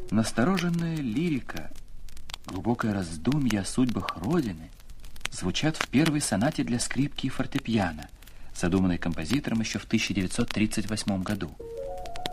Настороженная лирика, глубокое раздумье о судьбах Родины звучат в первой сонате для скрипки и фортепиано, задуманной композитором еще в 1938 году.